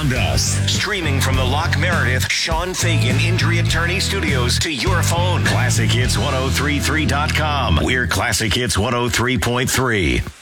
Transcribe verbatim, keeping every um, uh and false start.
around us. Streaming from the Lock Meredith Sean Fagan Injury Attorney Studios to your phone. classic hits ten thirty-three dot com. We're Classic Hits one oh three point three.